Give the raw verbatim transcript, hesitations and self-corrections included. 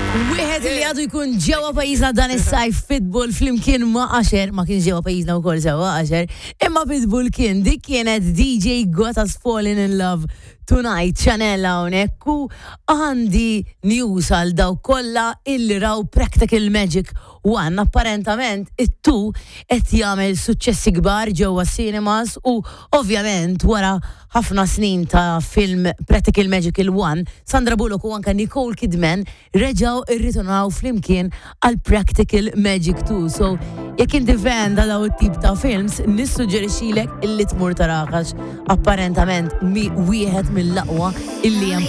Wieħed li għadu jkun ġewwa pajjiżna dan is-sajf Pitbull flimkien ma' Asher, ma kienx ġewwa pajjiżna wkoll sewwa Asher, imma Pitbull kien dik kienet D J Got Us Falling in Love Tonight Channel hawnhekk u għandi news għal daw kollha illi raw Practical Magic One apparentament it-tu qed jagħmel suċċessi kbar ġewwa cinemas u ovvjament wara ħafna snin ta' film Practical Magic One, Sandra Bullock u anke Nicole Kidman reġgħu irritornaw flimkien għal Practical Magic two. So jekk inti fan ta' daw it-tip ta' films, nissuġġerixxilek illi tmur taraħax apparentament mi wieħed mill-aqwa illi hemm